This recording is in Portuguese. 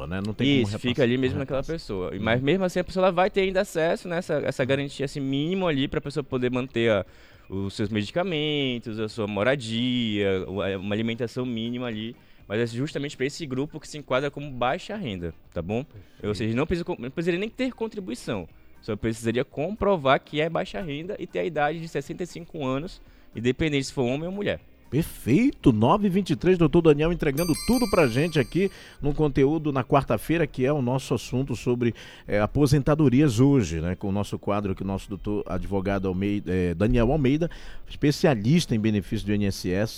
pessoa, né? Não tem como Isso, fica ali mesmo naquela pessoa. Mas mesmo assim a pessoa ela vai ter ainda acesso, né, essa garantia assim, mínimo ali para a pessoa poder manter os seus medicamentos, a sua moradia, uma alimentação mínima ali. Mas é justamente para esse grupo que se enquadra como baixa renda, tá bom? Ou seja, não precisaria nem ter contribuição. Só precisaria comprovar que é baixa renda e ter a idade de 65 anos, independente se for homem ou mulher. Perfeito, 9h23, doutor Daniel entregando tudo pra gente aqui no conteúdo na quarta-feira, que é o nosso assunto sobre aposentadorias hoje, né? Com o nosso quadro aqui, o nosso doutor advogado Daniel Almeida, especialista em benefícios do INSS,